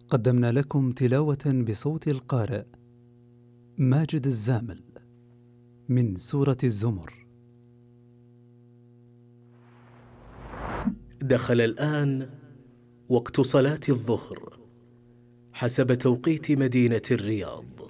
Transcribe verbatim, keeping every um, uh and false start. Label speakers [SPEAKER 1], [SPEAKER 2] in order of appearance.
[SPEAKER 1] قدمنا لكم تلاوة بصوت القارئ ماجد الزامل من سورة الزمر.
[SPEAKER 2] دخل الآن وقت صلاة الظهر حسب توقيت مدينة الرياض.